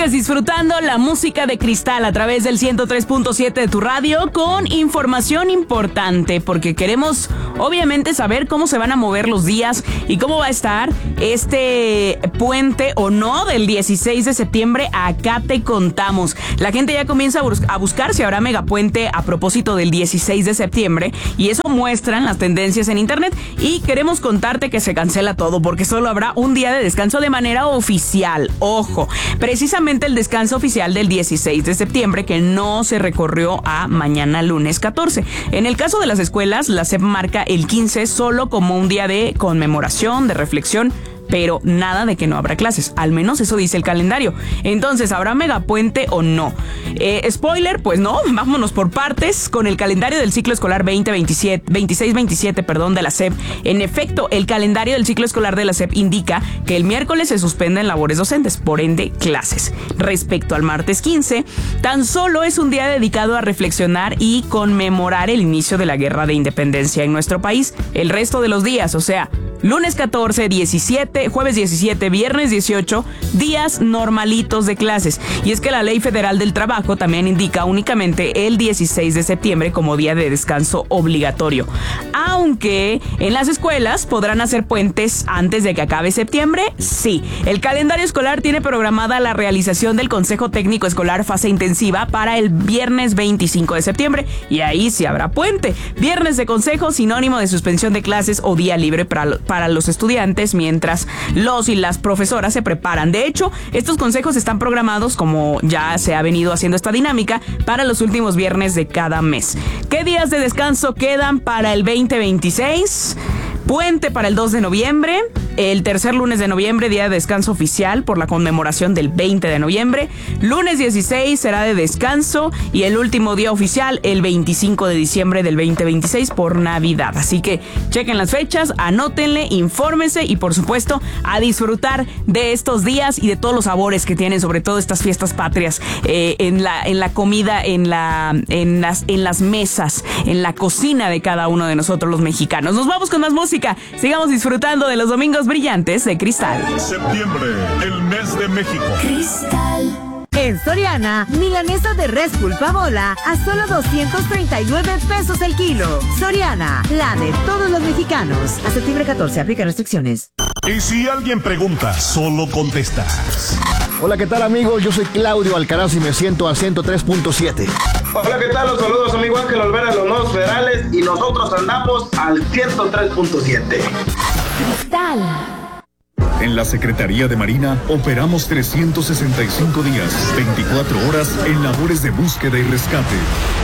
Sigues disfrutando la música de Cristal a través del 103.7 de tu radio con información importante, porque queremos obviamente saber cómo se van a mover los días y cómo va a estar este puente o no del 16 de septiembre. Acá te contamos. La gente ya comienza a buscar si habrá megapuente a propósito del 16 de septiembre y eso muestran las tendencias en internet, y queremos contarte que se cancela todo porque solo habrá un día de descanso de manera oficial. Ojo, precisamente el descanso oficial del 16 de septiembre que no se recorrió a mañana lunes 14. En el caso de las escuelas, la SEP marca el 15 solo como un día de conmemoración, de reflexión, pero nada de que no habrá clases, al menos eso dice el calendario. Entonces, ¿habrá megapuente o no? Spoiler, pues no, vámonos por partes con el calendario del ciclo escolar 26-27 de la SEP. En efecto, el calendario del ciclo escolar de la SEP indica que el miércoles se suspenden labores docentes, por ende, clases. Respecto al martes 15, tan solo es un día dedicado a reflexionar y conmemorar el inicio de la guerra de independencia en nuestro país. El resto de los días, o sea, lunes 14, 17, jueves 17, viernes 18, días normalitos de clases. Y es que la Ley Federal del Trabajo también indica únicamente el 16 de septiembre como día de descanso obligatorio. Aunque en las escuelas podrán hacer puentes antes de que acabe septiembre, sí. El calendario escolar tiene programada la realización del Consejo Técnico Escolar fase intensiva para el viernes 25 de septiembre. Y ahí sí habrá puente. Viernes de consejo, sinónimo de suspensión de clases o día libre para los estudiantes mientras los y las profesoras se preparan. De hecho, estos consejos están programados, como ya se ha venido haciendo esta dinámica, para los últimos viernes de cada mes. ¿Qué días de descanso quedan para el 2026? Puente para el 2 de noviembre, el tercer lunes de noviembre, día de descanso oficial por la conmemoración del 20 de noviembre. Lunes 16 será de descanso y el último día oficial el 25 de diciembre del 2026 por Navidad. Así que chequen las fechas, anótenle, infórmense y por supuesto a disfrutar de estos días y de todos los sabores que tienen, sobre todo estas fiestas patrias, en la comida, en las mesas, en la cocina de cada uno de nosotros los mexicanos. Nos vamos con más música. Sigamos disfrutando de los domingos brillantes de Cristal. Septiembre, el mes de México. Cristal. En Soriana, milanesa de res pulpa bola a solo 239 pesos el kilo. Soriana, la de todos los mexicanos. A septiembre 14, aplica restricciones. Y si alguien pregunta, solo contestas. Hola, ¿qué tal, amigos? Yo soy Claudio Alcaraz y me siento a 103.7. Hola, ¿qué tal? Los saludos, amigo Ángel Olvera, los nuevos federales, y nosotros andamos al 103.7. Cristal. En la Secretaría de Marina operamos 365 días, 24 horas en labores de búsqueda y rescate.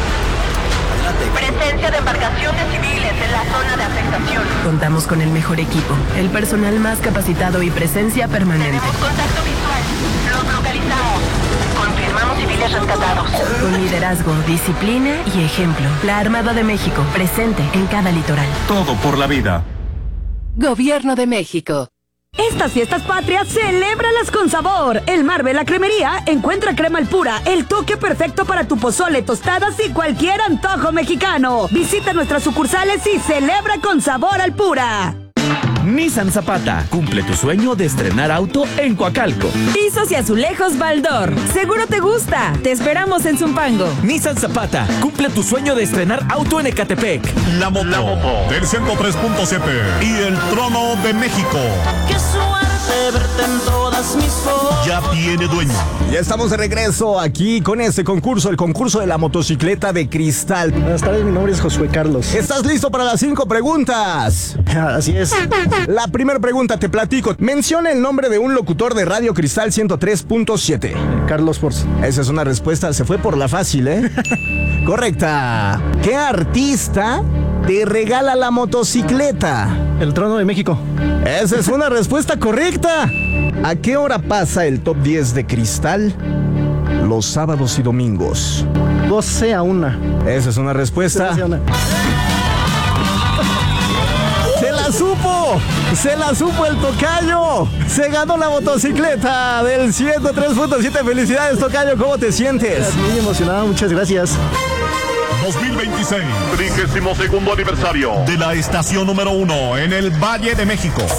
Presencia de embarcaciones civiles en la zona de afectación. Contamos con el mejor equipo, el personal más capacitado y presencia permanente. Tenemos contacto visual. Los localizamos. Confirmamos civiles rescatados. Con liderazgo, disciplina y ejemplo. La Armada de México, presente en cada litoral. Todo por la vida. Gobierno de México. Estas fiestas patrias, celébralas con sabor. El Marvel, la cremería, encuentra crema al pura, el toque perfecto para tu pozole, tostadas y cualquier antojo mexicano. Visita nuestras sucursales y celebra con sabor al pura. Nissan Zapata, cumple tu sueño de estrenar auto en Coacalco. Pisos y azulejos Baldor, seguro te gusta. Te esperamos en Zumpango. Nissan Zapata, cumple tu sueño de estrenar auto en Ecatepec. La moto del 103.7 y el trono de México. Qué suerte verte en todas mis fotos. Ya tiene dueño. Ya estamos de regreso aquí con este concurso, el concurso de la motocicleta de Cristal. Buenas tardes, mi nombre es Josué Carlos. ¿Estás listo para las 5 preguntas? Así es. La primera pregunta, te platico. Menciona el nombre de un locutor de Radio Cristal 103.7. Carlos Force. Esa es una respuesta, se fue por la fácil, ¿eh? Correcta. ¿Qué artista te regala la motocicleta? El Trono de México. Esa es una respuesta correcta. ¿A qué hora pasa el top 10 de Cristal? Los sábados y domingos. 12:01. Esa es una respuesta. 12:01. ¡Se la supo el tocayo! ¡Se ganó la motocicleta del 103.7! ¡Felicidades, tocayo! ¿Cómo te sientes? Muy emocionado, muchas gracias. 2026, 32º aniversario de la estación número 1 en el Valle de México.